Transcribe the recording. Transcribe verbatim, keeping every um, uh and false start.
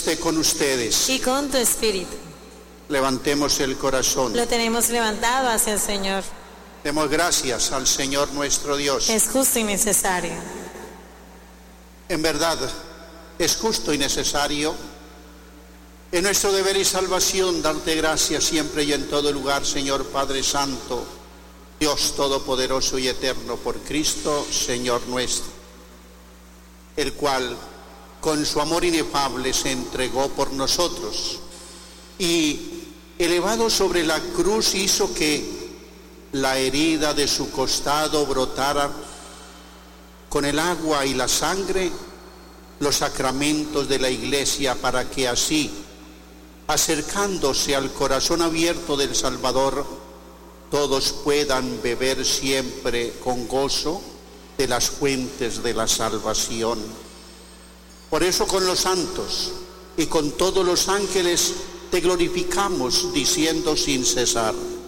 esté con ustedes. Y con tu espíritu. Levantemos el corazón. Lo tenemos levantado hacia el Señor. Demos gracias al Señor nuestro Dios. Es justo y necesario. En verdad, es justo y necesario. Es nuestro deber y salvación darte gracias siempre y en todo lugar, Señor Padre Santo, Dios Todopoderoso y Eterno, por Cristo, Señor nuestro, el cual con su amor inefable se entregó por nosotros y, elevado sobre la cruz, hizo que la herida de su costado brotara con el agua y la sangre los sacramentos de la Iglesia, para que así, acercándose al corazón abierto del Salvador, todos puedan beber siempre con gozo de las fuentes de la salvación. Por eso con los santos y con todos los ángeles te glorificamos, diciendo sin cesar: